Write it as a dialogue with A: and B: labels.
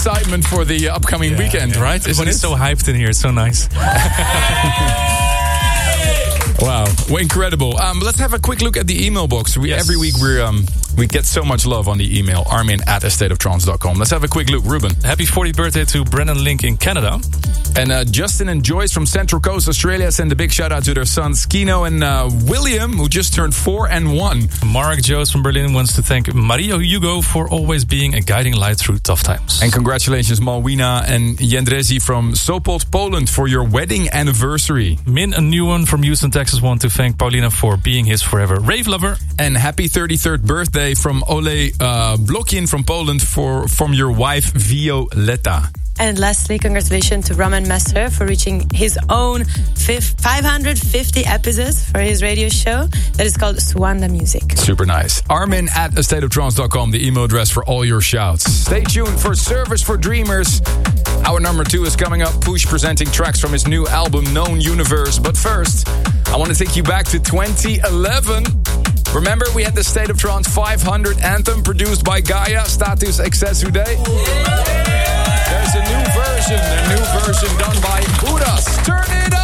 A: excitement for the upcoming weekend, right?
B: Everybody's so hyped in here. It's so nice.
A: Wow, well, incredible. Let's have a quick look at the email box. Every week we get so much love on the email, armin@astateoftrance.com. Let's have a quick look. Ruben.
B: Happy 40th birthday to Brennan Link in Canada.
A: And Justin and Joyce from Central Coast, Australia, send a big shout out to their sons, Kino and William, who just turned 4 and 1.
B: Mark Joes from Berlin wants to thank Maria Hugo for always being a guiding light through tough times.
A: And congratulations, Malwina and Jendrezi from Sopot, Poland, for your wedding anniversary.
B: Min, a new one from Houston, Texas, want to thank Paulina for being his forever rave lover.
A: And happy 33rd birthday from Ole Blokin from Poland from your wife, Violetta.
C: And lastly, congratulations to Roman Messer for reaching his own 550 episodes for his radio show that is called Swanda Music.
A: Super nice. Armin@astateoftrance.com, the email address for all your shouts. Stay tuned for Service for Dreamers. Our number 2 is coming up. Push presenting tracks from his new album, Known Universe. But first, I want to take you back to 2011. Remember, we had the State of Trance 500 anthem produced by Gaia, Status Excessude. There's a new version done by Buddhas. Turn it up!